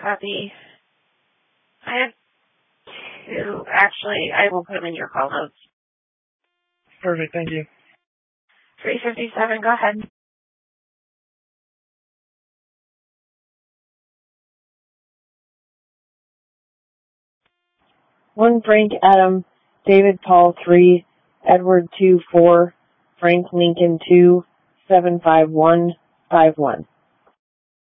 Copy. I have two. Actually, I will put them in your call notes. Perfect, thank you. 357, go ahead. One Frank Adam, David Paul 3, Edward 2 4, Frank Lincoln 2, 75151.